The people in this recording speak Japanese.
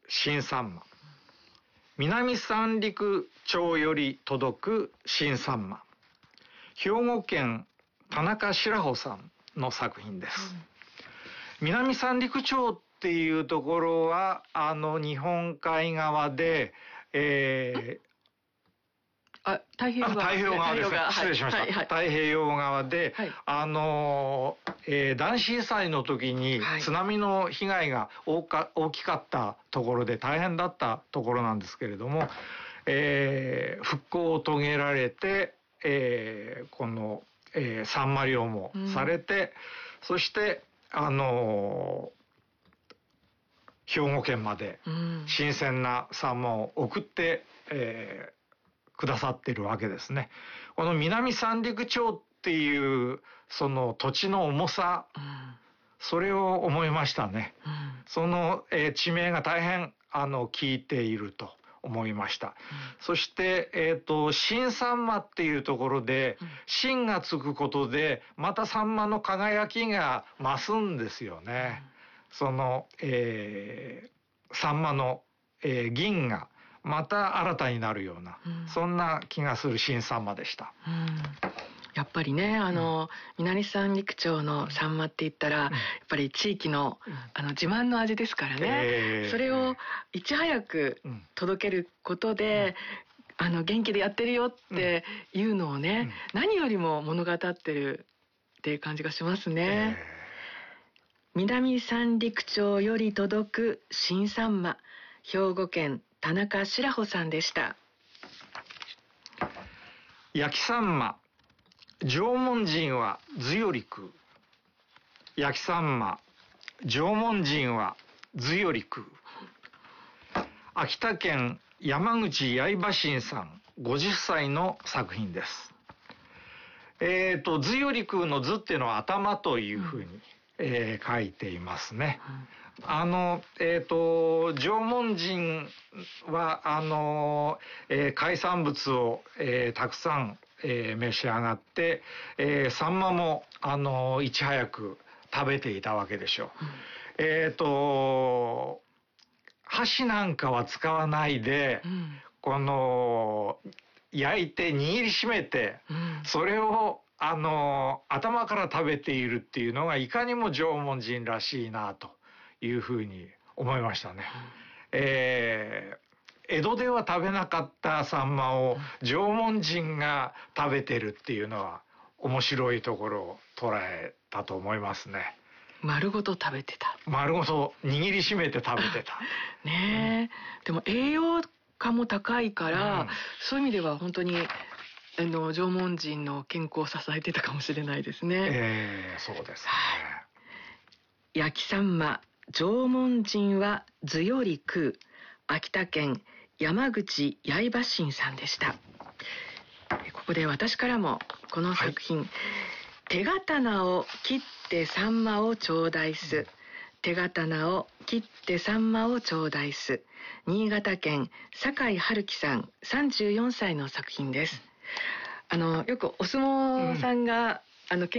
新さんま。南三陸町より届く新さんま。兵庫県田中白穂さんの作品です。南三陸町っていうところは日本海側で、 太平洋側ですね。失礼しました。太平洋側で、大震災の時に津波の被害が大きかったところで大変だったところなんですけれども、復興を遂げられて、この、サンマ漁もされて、そして兵庫県まで新鮮なサンマを送って、くださっているわけですね。この南三陸町っていうその土地の重さ、それを思いましたね。その、地名が大変効いていると思いました。そして、新サンマっていうところで、新がつくことでまたサンマの輝きが増すんですよね。その、サンマの、銀がまた新たになるような、そんな気がする新サンマでした。 やっぱりね、南三陸町のサンマって言ったら、やっぱり地域の、自慢の味ですからね、それをいち早く届けることで、元気でやってるよっていうのをね、何よりも物語ってるっていう感じがしますね。南三陸町より届く新サンマ、兵庫県田中白穂さんでした。 焼きサンマ、縄文人は頭より食う。焼きサンマ、縄文人は頭より食う。秋田県山口八重馬新さん50歳の作品です。頭より食うの頭っていうのは頭というふうに、書いていますね。縄文人は海産物を、たくさん、召し上がって、サンマもいち早く食べていたわけでしょう。箸なんかは使わないで、この焼いて握りしめて、それを頭から食べているっていうのがいかにも縄文人らしいなというふうに思いましたね。江戸では食べなかったサンマを縄文人が食べてるっていうのは面白いところを捉えたと思いますね。 丸ごと食べてた。 丸ごと握りしめて食べてた。 ねえ、でも栄養価も高いから、そういう意味では本当に縄文人の健康を支えてたかもしれないですね。 そうですね。 焼きサンマ、縄文人は頭より食う。秋田県山口八重馬新さんでした。ここで私からもこの作品、手刀を切ってサンマを頂戴す。手刀を切ってサンマを頂戴す。新潟県酒井春樹さん34歳の作品です。よくお相撲さんが、